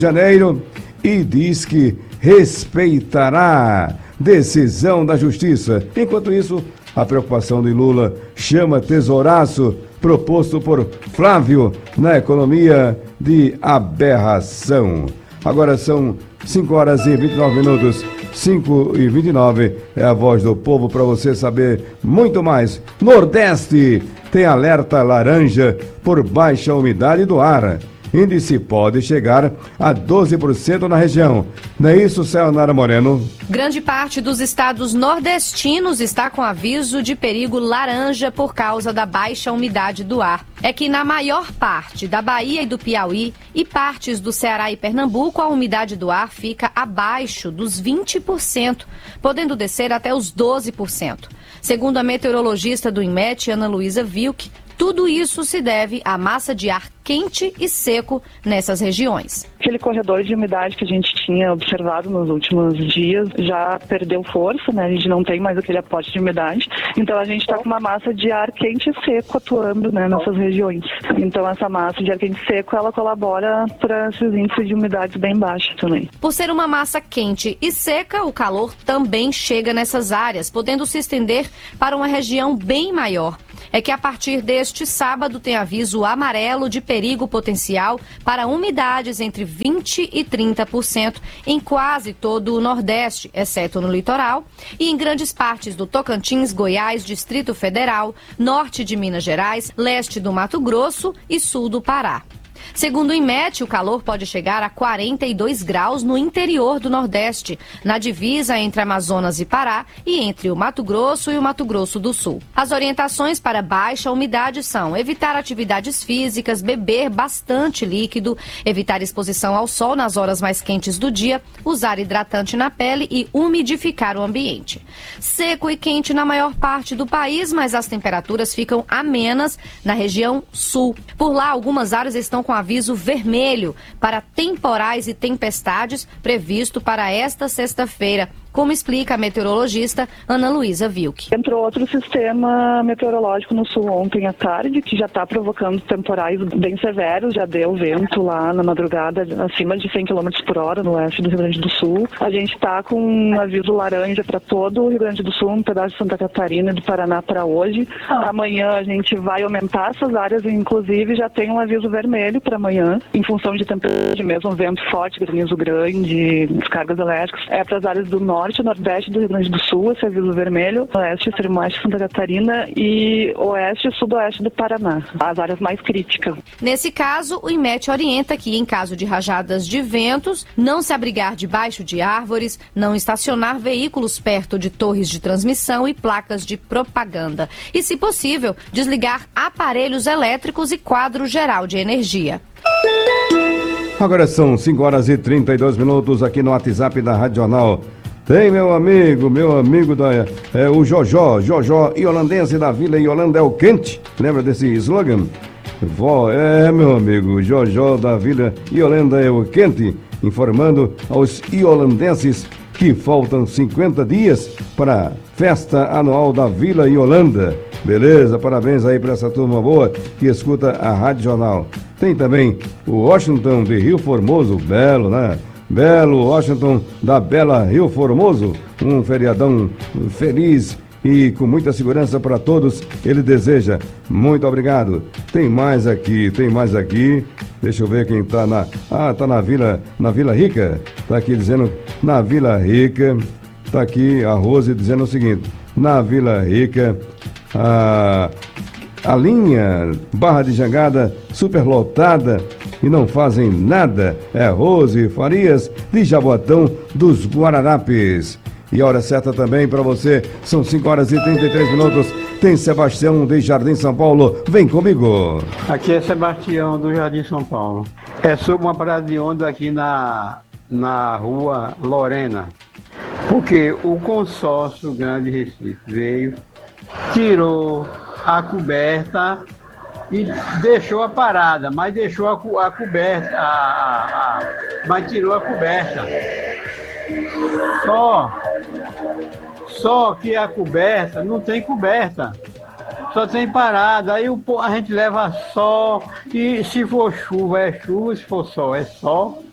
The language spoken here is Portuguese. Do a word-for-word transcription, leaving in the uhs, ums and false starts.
de Janeiro e diz que respeitará decisão da justiça. Enquanto isso, a preocupação de Lula chama tesouraço proposto por Flávio na economia de aberração. Agora são cinco horas e vinte e nove minutos, cinco e vinte e nove, é a voz do povo para você saber muito mais. Nordeste tem alerta laranja por baixa umidade do ar. Índice pode chegar a doze por cento na região. Não é isso, Sayonara Moreno? Grande parte dos estados nordestinos está com aviso de perigo laranja por causa da baixa umidade do ar. É que na maior parte da Bahia e do Piauí e partes do Ceará e Pernambuco, a umidade do ar fica abaixo dos vinte por cento, podendo descer até os doze por cento. Segundo a meteorologista do INMET, Ana Luísa Vilk, tudo isso se deve à massa de ar quente e seco nessas regiões. Aquele corredor de umidade que a gente tinha observado nos últimos dias já perdeu força, né? A gente não tem mais aquele aporte de umidade. Então a gente está com uma massa de ar quente e seco atuando, né, nessas regiões. Então essa massa de ar quente e seco, ela colabora para esses índices de umidade bem baixos também. Por ser uma massa quente e seca, o calor também chega nessas áreas, podendo se estender para uma região bem maior. É que a partir deste sábado tem aviso amarelo de perigo potencial para umidades entre vinte e trinta por cento em quase todo o Nordeste, exceto no litoral, e em grandes partes do Tocantins, Goiás, Distrito Federal, norte de Minas Gerais, leste do Mato Grosso e sul do Pará. Segundo o INMET, o calor pode chegar a quarenta e dois graus no interior do Nordeste, na divisa entre Amazonas e Pará e entre o Mato Grosso e o Mato Grosso do Sul. As orientações para baixa umidade são evitar atividades físicas, beber bastante líquido, evitar exposição ao sol nas horas mais quentes do dia, usar hidratante na pele e umidificar o ambiente. Seco e quente na maior parte do país, mas as temperaturas ficam amenas na região sul. Por lá, algumas áreas estão com aviso vermelho para temporais e tempestades previsto para esta sexta-feira, como explica a meteorologista Ana Luísa Vilk. Entrou outro sistema meteorológico no sul ontem à tarde, que já está provocando temporais bem severos, já deu vento lá na madrugada acima de cem quilômetros por hora no oeste do Rio Grande do Sul. A gente está com um aviso laranja para todo o Rio Grande do Sul, um pedaço de Santa Catarina e do Paraná para hoje. Amanhã a gente vai aumentar essas áreas, inclusive já tem um aviso vermelho para amanhã, em função de temperatura, de mesmo vento forte, granizo grande, descargas elétricas. É para as áreas do norte norte e nordeste do Rio Grande do Sul, esse aviso vermelho, oeste, extremo oeste de Santa Catarina e oeste e sudoeste do Paraná, as áreas mais críticas. Nesse caso, o INMET orienta que, em caso de rajadas de ventos, não se abrigar debaixo de árvores, não estacionar veículos perto de torres de transmissão e placas de propaganda. E, se possível, desligar aparelhos elétricos e quadro geral de energia. Agora são cinco horas e trinta e dois minutos aqui no WhatsApp da Rádio Jornal. Tem meu amigo, meu amigo, da, é, o Jojó, Jojó Iolandense da Vila Iolanda é o quente. Lembra desse slogan? Vó, é, meu amigo, Jojó da Vila Iolanda é o quente, informando aos iolandenses que faltam cinquenta dias para a festa anual da Vila Iolanda. Beleza? Parabéns aí para essa turma boa que escuta a Rádio Jornal. Tem também o Washington de Rio Formoso, belo, né? Belo Washington da Bela Rio Formoso, um feriadão feliz e com muita segurança para todos, ele deseja. Muito obrigado. Tem mais aqui, tem mais aqui. Deixa eu ver quem tá na... Ah, tá na Vila, na Vila Rica. Tá aqui dizendo, na Vila Rica, tá aqui a Rose dizendo o seguinte, na Vila Rica, a, a linha Barra de Jangada superlotada e não fazem nada. É Rose Farias de Jaboatão dos Guararapes. E a hora certa também para você, são cinco horas e trinta e três minutos. Tem Sebastião de Jardim São Paulo, vem comigo. Aqui é Sebastião do Jardim São Paulo. É sobre uma parada de onda aqui na, na rua Lorena. Porque o consórcio Grande Recife veio, tirou a coberta e deixou a parada, mas deixou a, co- a coberta, a, a, a, mas tirou a coberta. Só, só que a coberta, não tem coberta, só tem parada. Aí o, po- a gente leva sol, e se for chuva é chuva, se for sol é sol.